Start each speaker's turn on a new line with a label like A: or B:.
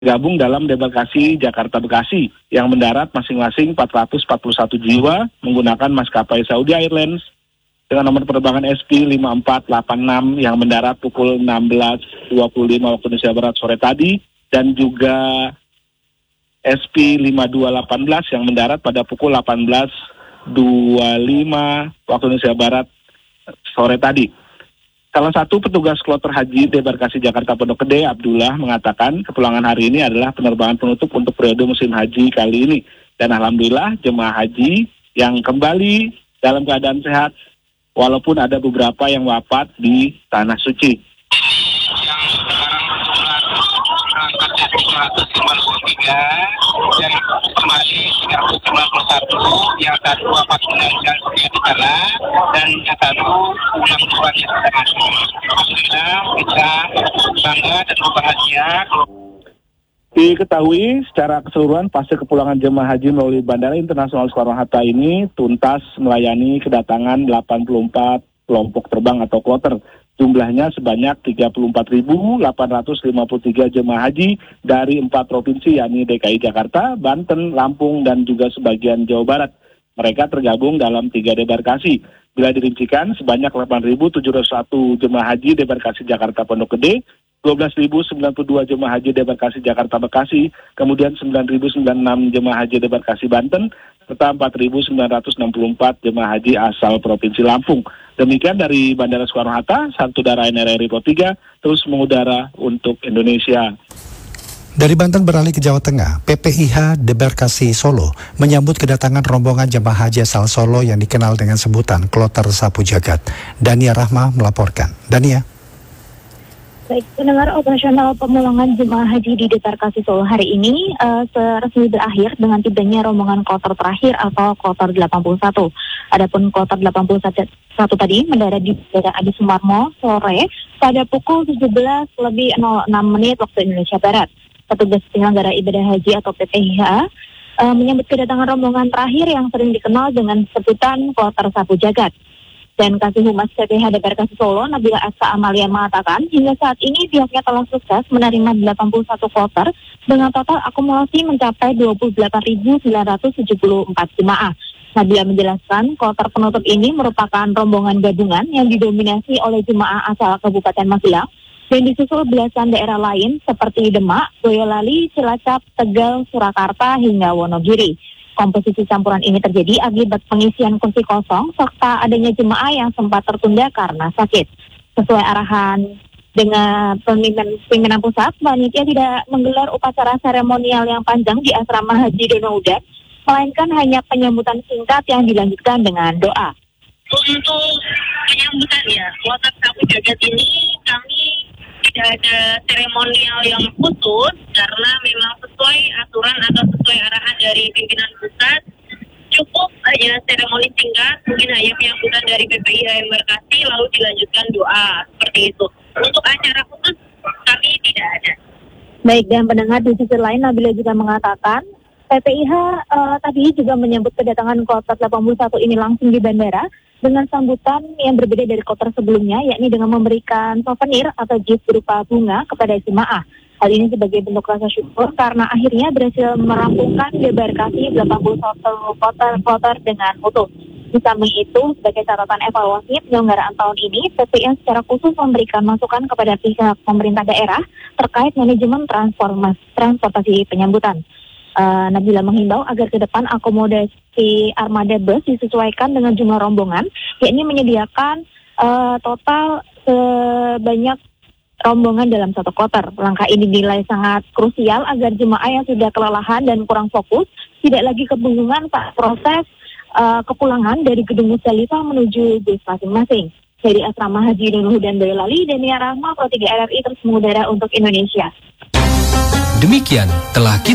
A: gabung dalam debarkasi Jakarta-Bekasi yang mendarat masing-masing 441 jiwa menggunakan maskapai Saudi Airlines dengan nomor penerbangan SP5486 yang mendarat pukul 16.25 waktu Indonesia Barat sore tadi, dan juga SP5218 yang mendarat pada pukul 18.25 waktu Indonesia Barat sore tadi. Salah satu petugas kloter haji debarkasi Jakarta Pondok Gede, Abdullah, mengatakan kepulangan hari ini adalah penerbangan penutup untuk periode musim haji kali ini. Dan alhamdulillah jemaah haji yang kembali dalam keadaan sehat, walaupun ada beberapa yang wafat di Tanah Suci.
B: Yang sekarang angkatnya 153 dan kembali 391, yang satu wafat meninggal di sana, dan yang satu pulang duluan di sana. Alhamdulillah kita bangga dan berbahagia.
A: Diketahui secara keseluruhan fase kepulangan jemaah haji melalui Bandara Internasional Soekarno-Hatta ini tuntas melayani kedatangan 84 kelompok terbang atau kloter. Jumlahnya sebanyak 34.853 jemaah haji dari 4 provinsi, yakni DKI Jakarta, Banten, Lampung, dan juga sebagian Jawa Barat. Mereka tergabung dalam 3 debarkasi. Bila dirincikan, sebanyak 8.701 jemaah haji debarkasi Jakarta Pondok Gede, 12.092 jemaah haji debarkasi Jakarta Bekasi, kemudian 9.096 jemaah haji debarkasi Banten, serta 4.964 jemaah haji asal Provinsi Lampung. Demikian dari Bandara Soekarno-Hatta, Satu Darah NRRI Pro 3 terus mengudara untuk Indonesia.
C: Dari Banten beralih ke Jawa Tengah, PPIH Debarkasi Solo menyambut kedatangan rombongan jemaah haji asal Solo yang dikenal dengan sebutan Kloter Sapu Jagat. Dania Rahma melaporkan. Dania.
D: Baik, pendengar, operasional pemulangan jemaah haji di Debarkasi Solo hari ini resmi berakhir dengan tibanya rombongan kloter terakhir atau kloter 81. Adapun kloter 81 tadi mendarat di Bandara Adi Sumarmo sore pada pukul 17.06 waktu Indonesia Barat. Petugas penyelenggara ibadah haji atau PPIH menyambut kedatangan rombongan terakhir yang sering dikenal dengan sebutan kloter Sapu Jagat. Dan Kasih Humas PPIH Debarkasi Solo, Nabila Aska Amalia, mengatakan hingga saat ini pihaknya telah sukses menerima 81 kloter dengan total akumulasi mencapai 28.974 jemaah. Nabila menjelaskan kloter penutup ini merupakan rombongan gabungan yang didominasi oleh jemaah asal Kabupaten Magelang dan disusul belasan daerah lain seperti Demak, Boyolali, Cilacap, Tegal, Surakarta, hingga Wonogiri. Komposisi campuran ini terjadi akibat pengisian kursi kosong serta adanya jemaah yang sempat tertunda karena sakit. Sesuai arahan dengan pimpinan pusat, panitia tidak menggelar upacara seremonial yang panjang di asrama haji Donoudan, melainkan hanya penyambutan singkat yang dilanjutkan dengan doa.
E: Untuk penyambutan kloter Sapu Jagat ini kami tidak ada seremonial yang khusus karena memang sesuai aturan atau sesuai arahan dari pimpinan pusat. Cukup hanya seremoni singkat, mungkin hanya penyambutan dari PPIH Embarkasi lalu dilanjutkan doa seperti itu. Untuk acara khusus kami tidak ada.
D: Baik, dan pendengar, di sisi lain Nabila juga mengatakan PPIH tadi juga menyambut kedatangan kloter 81 ini langsung di bandara dengan sambutan yang berbeda dari kloter sebelumnya, yakni dengan memberikan souvenir atau gift berupa bunga kepada jemaah. Hal ini sebagai bentuk rasa syukur karena akhirnya berhasil merampungkan debarkasi 81 kloter dengan utuh. Di samping itu, sebagai catatan evaluasi penyelenggaraan tahun ini, PPIH secara khusus memberikan masukan kepada pihak pemerintah daerah terkait manajemen transportasi penyambutan. Nabila menghimbau agar ke depan akomodasi armada bus disesuaikan dengan jumlah rombongan, yakni menyediakan total sebanyak rombongan dalam satu kloter. Langkah ini dinilai sangat krusial agar jemaah yang sudah kelelahan dan kurang fokus tidak lagi kebingungan saat proses kepulangan dari gedung Musdalifah menuju bus masing-masing. Dari Asrama Haji Donoudan Boyolali, Dania Rahma, Pro 3 RRI terus mengudara untuk Indonesia.
F: Demikian telah